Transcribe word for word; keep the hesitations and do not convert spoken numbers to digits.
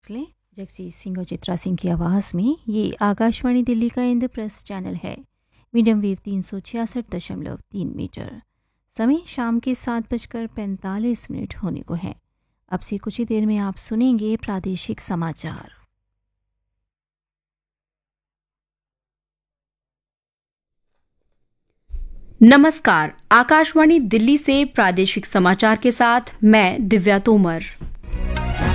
इसलिए जगजीत सिंह और चित्रा सिंह की आवाज़ में ये आकाशवाणी दिल्ली का इंद्रप्रस्थ चैनल है। मीडियम वेव तीन सौ छियासठ दशमलव तीन मीटर। समय शाम के सात बजकर पैंतालीस मिनट होने को है। अब से कुछ ही देर में आप सुनेंगे प्रादेशिक समाचार। नमस्कार, आकाशवाणी दिल्ली से प्रादेशिक समाचार के साथ मैं दिव्या तोमर।